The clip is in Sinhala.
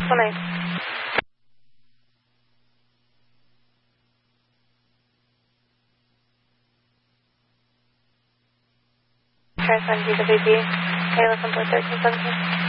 Good night. Transcend GWB. Okay, listen for 1317.